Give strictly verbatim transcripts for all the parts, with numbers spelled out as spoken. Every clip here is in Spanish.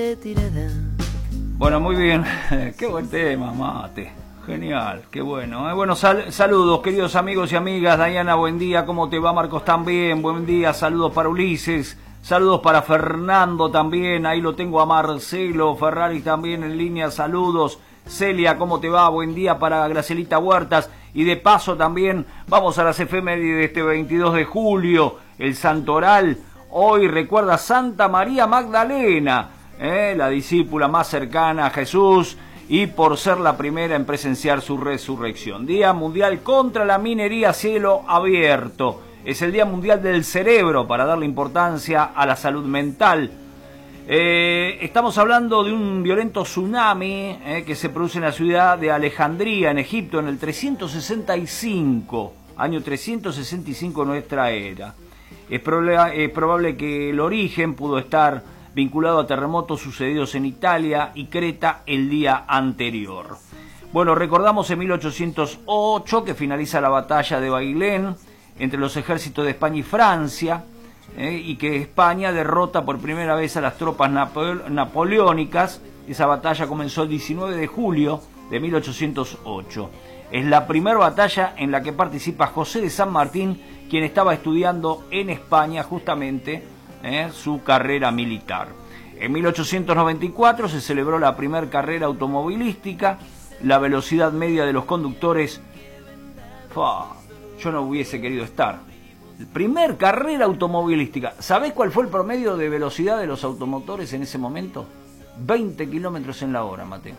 Bueno, muy bien. Qué buen tema, mate. Genial, qué bueno. ¿eh? Bueno, sal saludos, queridos amigos y amigas. Diana, buen día. ¿Cómo te va? Marcos también. Buen día. Saludos para Ulises. Saludos para Fernando también. Ahí lo tengo a Marcelo. Ferrari también en línea. Saludos. Celia, ¿cómo te va? Buen día para Gracielita Huertas. Y de paso también vamos a las efemérides de este veintidós de julio. El Santoral. Hoy recuerda Santa María Magdalena, ¿eh? la discípula más cercana a Jesús. Y por ser la primera en presenciar su resurrección. Día Mundial contra la Minería a Cielo Abierto. Es el Día Mundial del Cerebro para darle importancia a la salud mental. Eh, estamos hablando de un violento tsunami eh, que se produce en la ciudad de Alejandría, en Egipto, en el trescientos sesenta y cinco. Año trescientos sesenta y cinco de nuestra era. Es probable, es probable que el origen pudo estar vinculado a terremotos sucedidos en Italia y Creta el día anterior. Bueno, recordamos en mil ochocientos ocho que finaliza la batalla de Bailén entre los ejércitos de España y Francia, eh, y que España derrota por primera vez a las tropas napo napoleónicas. Esa batalla comenzó el diecinueve de julio de mil ochocientos ocho. Es la primera batalla en la que participa José de San Martín, quien estaba estudiando en España justamente Eh, su carrera militar. En mil ochocientos noventa y cuatro se celebró la primera carrera automovilística. La velocidad media de los conductores, ¡fua! Yo no hubiese querido estar. Primer carrera automovilística. ¿Sabés cuál fue el promedio de velocidad de los automotores en ese momento? veinte kilómetros en la hora, Mateo.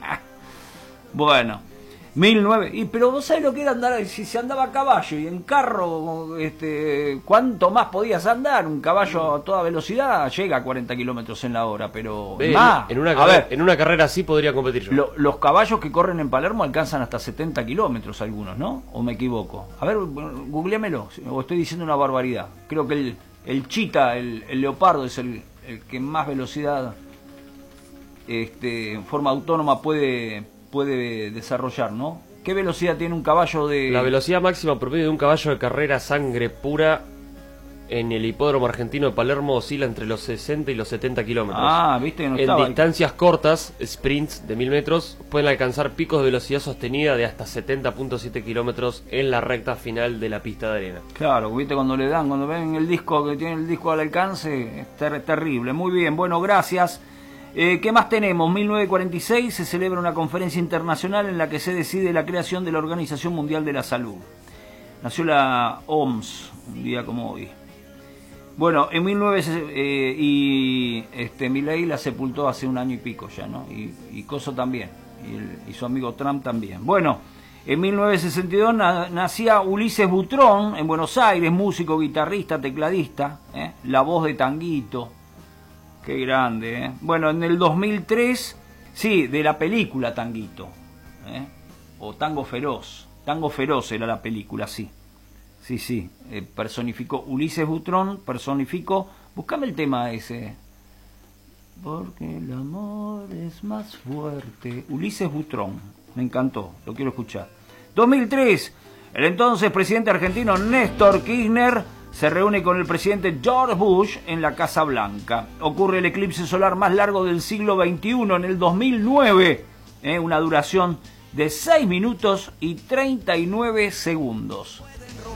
Bueno, mil nueve... Y, pero vos sabés lo que era andar, si se andaba a caballo y en carro, este, ¿cuánto más podías andar? Un caballo a toda velocidad llega a cuarenta kilómetros en la hora, pero Ve, más. En una, a ver, en una carrera así podría competir yo. Lo, los caballos que corren en Palermo alcanzan hasta setenta kilómetros algunos, ¿no? ¿O me equivoco? A ver, googleémelo, o estoy diciendo una barbaridad. Creo que el, el chita, el, el leopardo es el, el que más velocidad este, en forma autónoma puede... puede desarrollar, ¿no? ¿Qué velocidad tiene un caballo de...? La velocidad máxima promedio de un caballo de carrera sangre pura en el hipódromo argentino de Palermo oscila entre los sesenta y los setenta kilómetros. Ah, viste que no en estaba distancias ahí. Cortas, sprints de mil metros, pueden alcanzar picos de velocidad sostenida de hasta setenta punto siete kilómetros en la recta final de la pista de arena. Claro, viste cuando le dan, cuando ven el disco, que tiene el disco al alcance, es ter terrible. Muy bien, bueno, gracias. Eh, ¿Qué más tenemos? mil novecientos cuarenta y seis se celebra una conferencia internacional en la que se decide la creación de la Organización Mundial de la Salud. Nació la O M S, un día como hoy. Bueno, en mil novecientos eh, y este Milei la sepultó hace un año y pico ya, ¿no? Y, y Coso también, y, el, y su amigo Trump también. Bueno, en mil novecientos sesenta y dos na, nacía Ulises Butrón en Buenos Aires, músico, guitarrista, tecladista, ¿eh? La voz de Tanguito. Qué grande, ¿eh? Bueno, en el dos mil tres, sí, de la película Tanguito, ¿eh? O Tango Feroz. Tango Feroz era la película, sí. Sí, sí, eh, personificó Ulises Butrón, personificó... Buscame el tema ese. Porque el amor es más fuerte. Ulises Butrón, me encantó, lo quiero escuchar. dos mil tres, el entonces presidente argentino Néstor Kirchner se reúne con el presidente George Bush en la Casa Blanca. Ocurre el eclipse solar más largo del siglo veintiuno en el dos mil nueve, ¿eh? Una duración de seis minutos y treinta y nueve segundos.